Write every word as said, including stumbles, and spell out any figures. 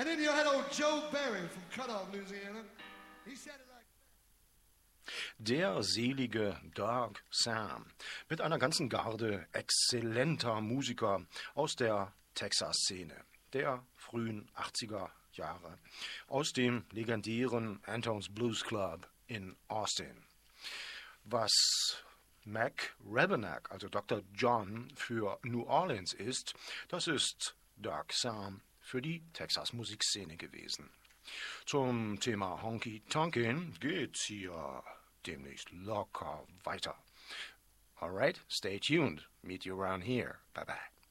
And then you had old Joe Barry from Cutoff, Louisiana. He said it like Der selige Doug Sam mit einer ganzen Garde exzellenter Musiker aus der Texas-Szene der frühen achtziger Jahre, aus dem legendären Antone's Blues Club in Austin. Was Mac Rebennack, also Doktor John, für New Orleans ist, das ist Doug Sam für die Texas-Musikszene gewesen. Zum Thema Honky Tonkin geht's hier demnächst locker weiter. Alright, stay tuned. Meet you around here. Bye bye.